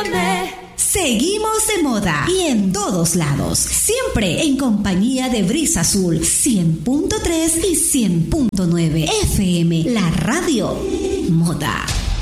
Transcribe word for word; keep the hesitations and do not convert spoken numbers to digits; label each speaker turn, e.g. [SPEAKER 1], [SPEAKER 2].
[SPEAKER 1] F M.
[SPEAKER 2] Seguimos de moda y en todos lados, siempre en compañía de Brisa Azul cien punto tres y cien punto nueve F M, la radio moda.